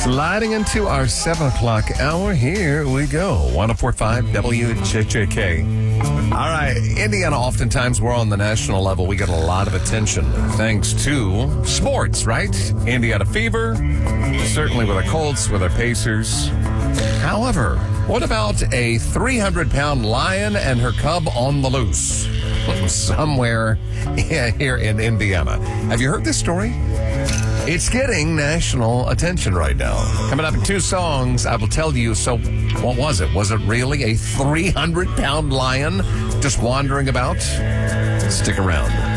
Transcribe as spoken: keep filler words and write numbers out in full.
Sliding into our seven o'clock hour. Here we go. one oh four point five W J J K. All right. Indiana, oftentimes we're on the national level. We get a lot of attention thanks to sports, right? Indiana Fever, certainly with our Colts, with our Pacers. However, what about a three hundred pound lion and her cub on the loose somewhere here in Indiana? Have you heard this story? It's getting national attention right now. Coming up in two songs, I will tell you, so what was it? Was it really a three hundred pound lion just wandering about? Stick around.